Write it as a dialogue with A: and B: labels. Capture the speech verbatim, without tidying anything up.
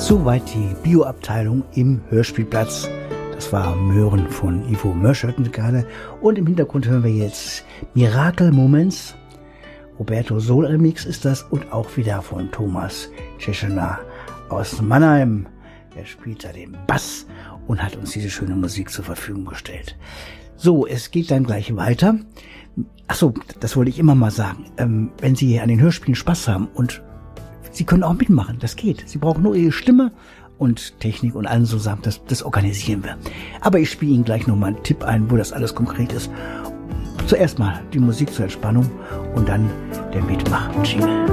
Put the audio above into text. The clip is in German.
A: Soweit die Bioabteilung im Hörspielplatz. Das war Möhren von Ivo Mörsch, hörten wir gerade. Und im Hintergrund hören wir jetzt Miracle Moments. Roberto Sol Remix ist das und auch wieder von Thomas Tschechner aus Mannheim. Er spielt da den Bass und hat uns diese schöne Musik zur Verfügung gestellt. So, es geht dann gleich weiter. Achso, das wollte ich immer mal sagen. Ähm, wenn Sie an den Hörspielen Spaß haben und Sie können auch mitmachen, das geht. Sie brauchen nur Ihre Stimme und Technik und allen so Sachen, das, das organisieren wir. Aber ich spiele Ihnen gleich nochmal einen Tipp ein, wo das alles konkret ist. Zuerst mal die Musik zur Entspannung und dann der Mitmach-Jingle.